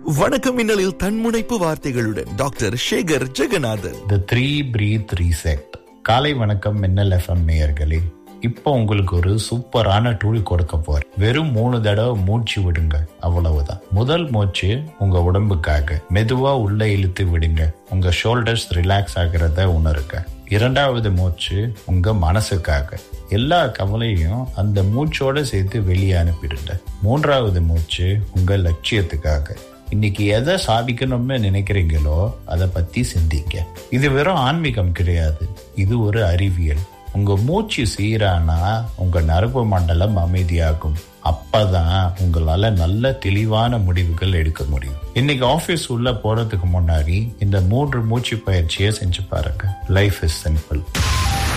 வணக்கம் மின்னலில் தன்முனைப்பு வார்த்தைகளுடன் doctor Sekar Jeganathan. The 3 breath reset. காலை வணக்கம் மின்னல் FM நேயர்களே. இப்போ உங்களுக்கு ஒரு சூப்பரான டூல் கொடுக்க போறேன். வெறும் 3 தடவை மூச்சு விடுங்க, அவ்வளவுதான். முதல் மூச்சு உங்க உடம்புக்காக மெதுவா உள்ள இழுத்து விடுங்க, உங்க ஷோல்டர்ஸ் ரிலாக்ஸ் ஆகிறத உணருங்க. இரண்டாவது மூச்சு உங்க மனசுக்காக, எல்லா கவலையும் அந்த மூச்சோட சேர்த்து வெளியே அனுப்பிடுங்க. மூன்றாவது மூச்சு உங்க லட்சியத்துக்காக, இன்னைக்கு எதை சாதிக்கணும்னு நினைக்கிறீங்களோ அதை பத்தி சிந்திக்க. இது வெறும் ஆன்மீகம் கிடையாது, இது ஒரு அறிவியல். உங்க மூச்சு சீரானா உங்க நரம்பு மண்டலம் அமைதியாகும். அப்பதான் உங்களால நல்ல தெளிவான முடிவுகள் எடுக்க முடியும். இன்னைக்கு ஆபீஸ் உள்ள போறதுக்கு முன்னாடி இந்த 3 மூச்சு பயிற்சியை செஞ்சு பாருங்க. Life is simple.